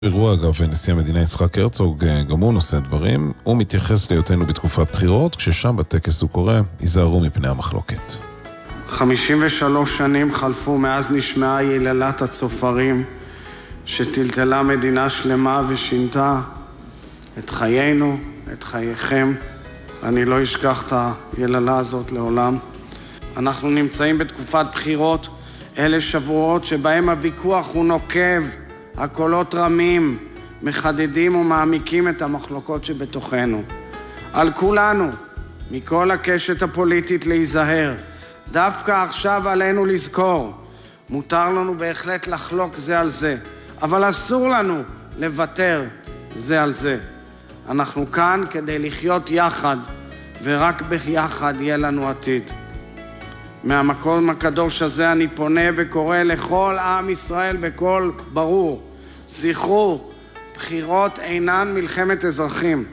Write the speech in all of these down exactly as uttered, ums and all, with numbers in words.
אירוע, אגב, נשיא המדינה יצחק הרצוג גם הוא נושא דברים. הוא מתייחס להיותנו בתקופת בחירות, כששם בטקס הוא קורא, היזהרו מפני המחלוקת. חמישים ושלוש שנים חלפו מאז נשמעה יללת הצופרים, שטלטלה מדינה שלמה ושינתה את חיינו, את חייכם. אני לא אשכח את היללה הזאת לעולם. אנחנו נמצאים בתקופת בחירות, אלה שבועות שבהם הוויכוח הוא נוקב, הקולות רמים, מחדדים ומעמיקים את המחלוקות שבתוכנו. על כולנו, מכל הקשת הפוליטית להיזהר. דווקא עכשיו עלינו לזכור, מותר לנו בהחלט לחלוק זה על זה, אבל אסור לנו לוותר זה על זה. אנחנו כאן כדי לחיות יחד, ורק ביחד יהיה לנו עתיד. מהמקום הקדוש הזה אני פונה וקורא לכל עם ישראל בקול ברור. זכרו, בחירות אינן מלחמת אזרחים.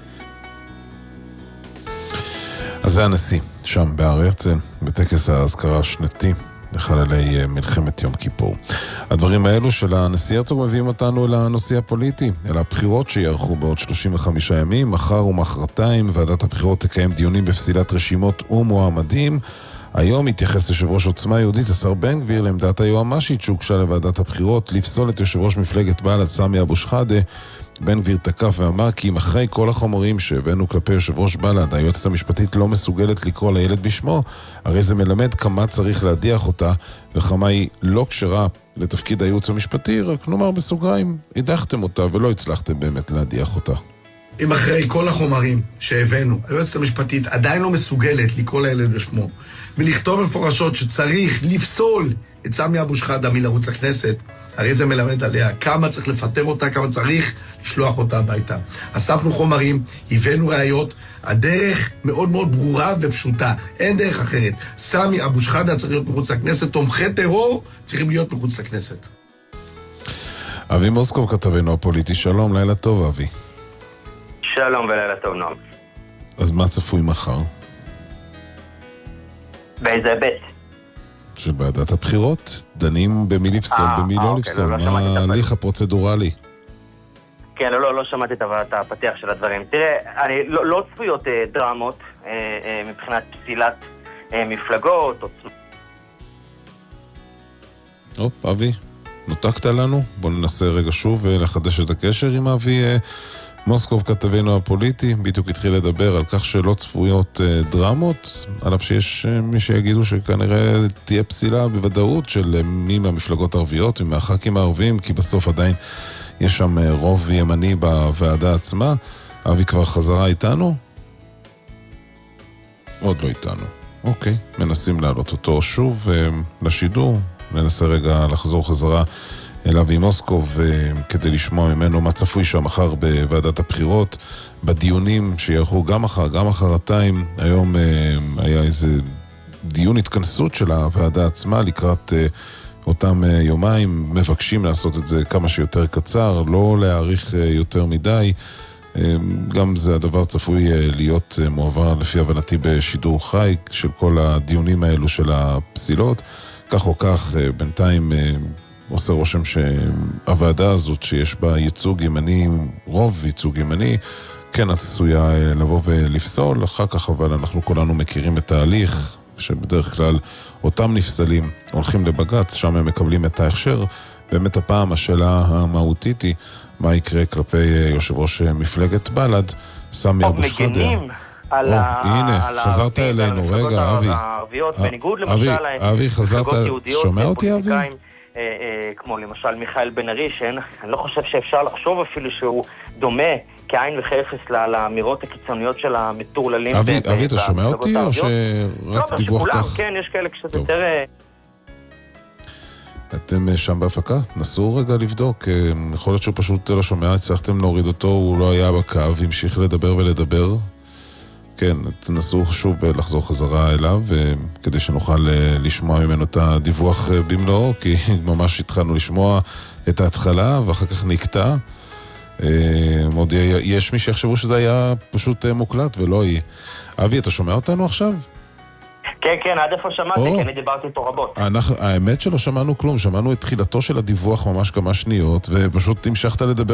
אז זה הנשיא, שם בהר הרצל, בטקס ההזכרה השנתי לחללי מלחמת יום כיפור. הדברים האלו של הנשיא הרצוג מביאים אותנו לנושא הפוליטי, אל הבחירות שיערכו בעוד שלושים וחמישה ימים. מחר ומחרתיים ועדת הבחירות תקיים דיונים בפסילת רשימות ומועמדים. היום התייחס יושב ראש עוצמה יהודית, השר בן גביר, לעמדת היועמ"שית שהוגשה לוועדת הבחירות לפסול את יושב ראש מפלגת בל"ד סמי אבו שחאדה. בן גביר תקף ואמר כי אם אחרי כל החומרים שהבאנו כלפי יושב ראש בל"ד, היועצת המשפטית לא מסוגלת לקרוא לילד בשמו, הרי זה מלמד כמה צריך להדיח אותה וכמה היא לא כשרה לתפקיד הייעוץ המשפטי. רק נאמר בסוגריים, הדחתם אותה ולא הצלחתם באמת להדיח אותה. אם אחרי כל החומרים שהבאנו, היועצת המשפטית עדיין לא מסוגלת לקרוא לילד בשמו, ולכתוב מפורשות שצריך לפסול את סמי אבו שחאדה מלרוץ לכנסת, הרי זה מלמד עליה כמה צריך לפטר אותה, כמה צריך לשלוח אותה הביתה. אספנו חומרים, הבאנו ראיות, הדרך מאוד מאוד ברורה ופשוטה, אין דרך אחרת. סמי אבו שחאדה צריך להיות מחוץ לכנסת, תומכי טרור צריכים להיות מחוץ לכנסת. אבי מוסקוב כתבנו הפוליטי, שלום, לילה טוב אבי. שלום ולילה טוב נועם. אז מה צפוי מחר? באיזה היבט? של ועדת הבחירות, דנים במי לפסול, במי לא לפסול, מה ההליך הפרוצדורלי? כן, לא, לא שמעתי את הפתיח של הדברים. תראה, אני לא, לא צפויות דרמות מבחינת פסילת מפלגות. הופ, אבי, נותקת לנו? בוא ננסה רגע שוב לחדש את הקשר עם אבי מוסקוב כתבנו הפוליטי. בדיוק התחיל לדבר על כך שלא צפויות דרמות, עליו שיש מי שיגידו שכנראה תהיה פסילה בוודאות של מי מהמפלגות הערביות ומהח"כים הערבים, כי בסוף עדיין יש שם רוב ימני בוועדה עצמה. אבי כבר חזרה איתנו? עוד לא איתנו. אוקיי, מנסים להעלות אותו שוב לשידור. ננסה רגע לחזור חזרה אל אבי מוסקוב כדי לשמוע ממנו מה צפוי שם מחר בוועדת הבחירות, בדיונים שיערכו גם מחר, גם מחרתיים. היום היה איזה דיון התכנסות של הוועדה עצמה לקראת אותם יומיים. מבקשים לעשות את זה כמה שיותר קצר, לא להאריך יותר מדי. גם זה הדבר צפוי להיות מועבר לפי הבנתי בשידור חי של כל הדיונים האלו של הפסילות. כך או כך, בינתיים עושה רושם שהוועדה הזאת שיש בה ייצוג ימני, רוב ייצוג ימני, כן עשויה לבוא ולפסול. אחר כך אבל אנחנו כולנו מכירים את ההליך, שבדרך כלל אותם נפסלים הולכים לבג"ץ, שם הם מקבלים את ההכשר. באמת הפעם השאלה המהותית היא, מה יקרה כלפי יושב ראש מפלגת בל"ד, סמי אבו שחאדה. על הנה, חזרת אלינו, רגע, אבי. בניגוד למשל אבי, חזרת, שומע אותי אבי? כמו למשל מיכאל בן ארי, שאני לא חושב שאפשר לחשוב אפילו שהוא דומה כעין וחפץ לאמירות הקיצוניות של המטורללים. אבי, אבי, אתה שומע אותי או שרק דיווח כך? כן, יש כאלה קצת יותר... אתם שם בהפקה? נסו רגע לבדוק. יכול להיות שהוא פשוט לא שומע, הצלחתם להוריד אותו, הוא לא היה בקו, המשיך לדבר ולדבר. כן, תנסו שוב לחזור חזרה אליו, כדי שנוכל לשמוע ממנו את הדיווח במלואו, כי ממש התחלנו לשמוע את ההתחלה, ואחר כך נקטע. עוד יש מי שיחשבו שזה היה פשוט מוקלט ולא יהיה. אבי, אתה שומע אותנו עכשיו? כן, כן, עד איפה שמעתי, או. כי אני דיברתי איתו רבות. אנחנו, האמת שלא שמענו כלום, שמענו את תחילתו של הדיווח ממש כמה שניות, ופשוט המשכת לדבר